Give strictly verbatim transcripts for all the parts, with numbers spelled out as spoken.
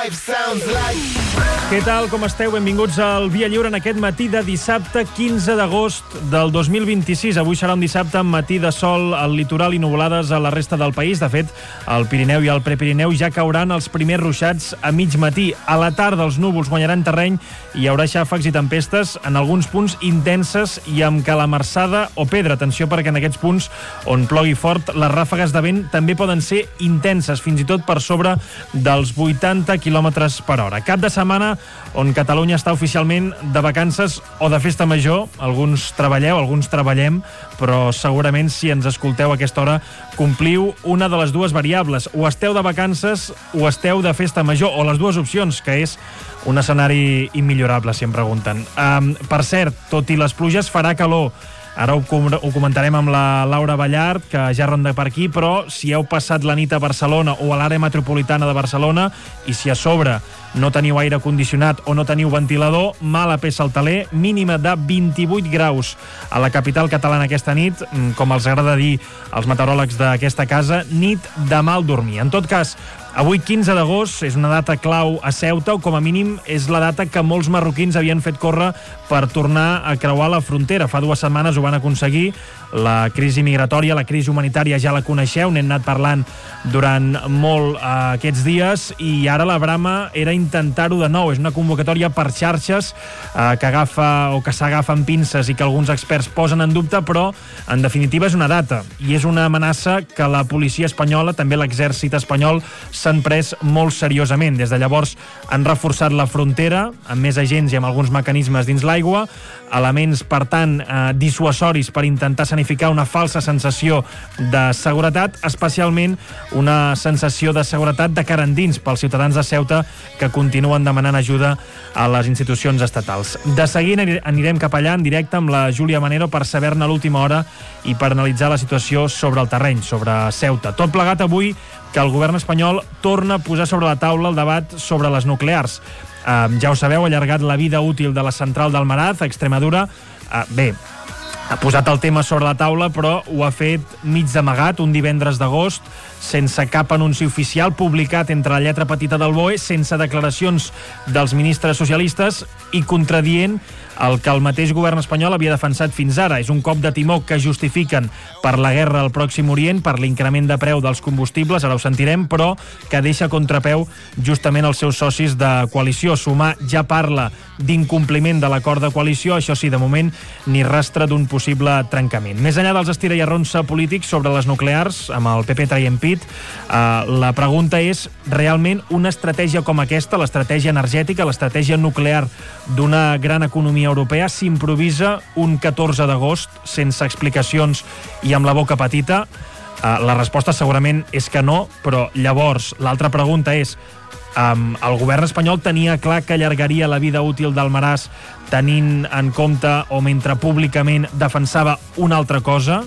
Què tal, com esteu? Benvinguts al Via Lliure en aquest matí de dissabte quinze d'agost del dos mil vint-i-sis. Avui serà un dissabte amb matí de sol al litoral i nuvolades a la resta del país. De fet, al Pirineu i al Prepirineu ja cauran els primers ruixats a mig matí. A la tarda els núvols guanyaran terreny i hi haurà xàfecs i tempestes en alguns punts intenses i amb calamarsada o pedra. Atenció, perquè en aquests punts on plogui fort, les ràfegues de vent també poden ser intenses, fins i tot per sobre dels vuitanta quilòmetres per hora. Cap de setmana on Catalunya està oficialment de vacances o de festa major. Alguns treballeu, alguns treballem, però segurament si ens escolteu a aquesta hora compliu una de les dues variables. O esteu de vacances o esteu de festa major, o les dues opcions, que és un escenari immillorable, si em pregunten. Um, per cert, tot i les pluges, farà calor. Ara ho, com ho comentarem amb la Laura Ballart, que ja ronda per aquí, però si heu passat la nit a Barcelona o a l'àrea metropolitana de Barcelona i si a sobre no teniu aire condicionat o no teniu ventilador, mala peça al teler, mínima de vint-i-vuit graus a la capital catalana aquesta nit, com els agrada dir als meteoròlegs d'aquesta casa, nit de mal dormir. En tot cas, avui, quinze d'agost, és una data clau a Ceuta, o com a mínim és la data que molts marroquins havien fet córrer per tornar a creuar la frontera. Fa dues setmanes ho van aconseguir. La crisi migratòria, la crisi humanitària ja la coneixeu, n'hem anat parlant durant molt eh, aquests dies, i ara la brama era intentar-ho de nou. És una convocatòria per xarxes eh, que agafa o que s'agafen pinces i que alguns experts posen en dubte, però en definitiva és una data i és una amenaça que la policia espanyola, també l'exèrcit espanyol, s'han pres molt seriosament. Des de llavors han reforçat la frontera amb més agents i amb alguns mecanismes dins l'aigua, elements, per tant, eh, dissuasoris per intentar sanificar una falsa sensació de seguretat, especialment una sensació de seguretat de cara endins pels ciutadans de Ceuta que continuen demanant ajuda a les institucions estatals. De seguida anirem cap allà en directe amb la Júlia Manero per saber-ne l'última hora i per analitzar la situació sobre el terreny, sobre Ceuta. Tot plegat avui que el govern espanyol torna a posar sobre la taula el debat sobre les nuclears. Uh, ja ho sabeu, ha allargat la vida útil de la central d'Almaraz, a Extremadura. Uh, bé, ha posat el tema sobre la taula, però ho ha fet mig d'amagat, un divendres d'agost, sense cap anunci oficial, publicat entre la lletra petita del B O E, sense declaracions dels ministres socialistes i contradient el que el mateix govern espanyol havia defensat fins ara. És un cop de timó que justifiquen per la guerra al Pròxim Orient, per l'increment de preu dels combustibles, ara ho sentirem, però que deixa a contrapeu justament els seus socis de coalició. Sumar ja parla d'incompliment de l'acord de coalició, això sí, de moment, ni rastre d'un possible trencament. Més enllà dels estira i arronsa polítics sobre les nuclears, amb el P P traient pit, eh, la pregunta és, realment una estratègia com aquesta, l'estratègia energètica, l'estratègia nuclear d'una gran economia europea, s'improvisa un catorze d'agost sense explicacions i amb la boca petita? Uh, la resposta segurament és que no, però llavors l'altra pregunta és, um, el govern espanyol tenia clar que allargaria la vida útil d'Almaraz tenint en compte o mentre públicament defensava una altra cosa?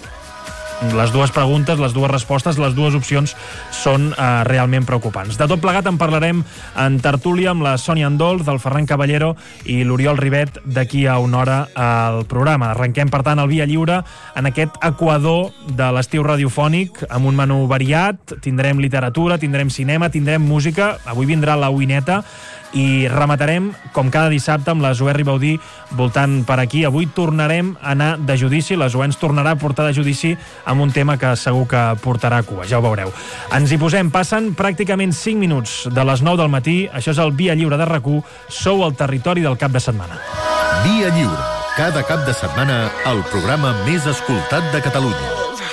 Les dues preguntes, les dues respostes, les dues opcions són eh, realment preocupants. De tot plegat en parlarem en tertúlia amb la Sònia Andol, del Ferran Caballero i l'Oriol Ribet d'aquí a una hora al programa. Arrenquem, per tant, el Via Lliure en aquest equador de l'estiu radiofònic amb un menú variat. Tindrem literatura, tindrem cinema, tindrem música. Avui vindrà la Uineta i rematarem, com cada dissabte, amb la Zoè Ribaudí voltant per aquí. Avui tornarem a anar de judici, la Zoè ens tornarà a portar de judici amb un tema que segur que portarà cua, ja ho veureu. Ens hi posem, passen pràcticament cinc minuts de les nou del matí, això és el Via Lliure de RAC u, sou al territori del cap de setmana. Via Lliure, cada cap de setmana, el programa més escoltat de Catalunya.